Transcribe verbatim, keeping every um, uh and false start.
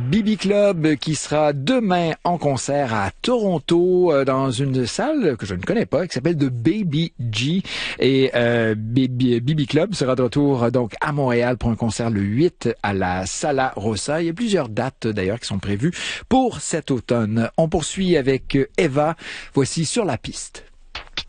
B B Club qui sera demain en concert à Toronto euh, dans une salle que je ne connais pas qui s'appelle The Baby G et euh, B B Club sera de retour donc à Montréal pour un concert le huit à la Sala Rossa. Il y a plusieurs dates d'ailleurs qui sont prévues pour cet automne. On poursuit avec Eva. Voici Sur la piste.